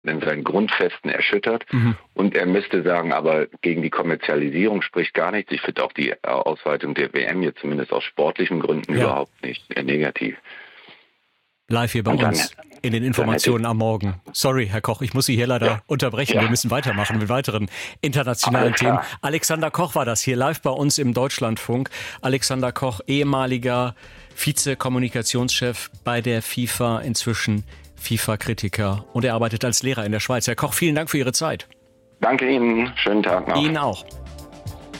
in seinen Grundfesten erschüttert. Und er müsste sagen, aber gegen die Kommerzialisierung spricht gar nichts. Ich finde auch die Ausweitung der WM jetzt zumindest aus sportlichen Gründen überhaupt nicht negativ. Live hier bei uns in den Informationen am Morgen. Sorry, Herr Koch, ich muss Sie hier leider unterbrechen. Wir müssen weitermachen mit weiteren internationalen Themen. Alexander Koch war das hier live bei uns im Deutschlandfunk. Alexander Koch, ehemaliger Vize-Kommunikationschef bei der FIFA, inzwischen FIFA-Kritiker, und er arbeitet als Lehrer in der Schweiz. Herr Koch, vielen Dank für Ihre Zeit. Danke Ihnen, schönen Tag noch. Ihnen auch.